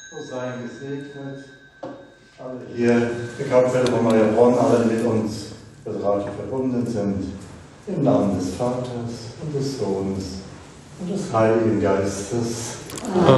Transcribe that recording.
So seien gesegnet. Alle hier, die Kapelle von Mariabronn, alle mit uns vertraglich verbunden sind. Im Namen des Vaters und des Sohnes und des Heiligen Geistes. Amen.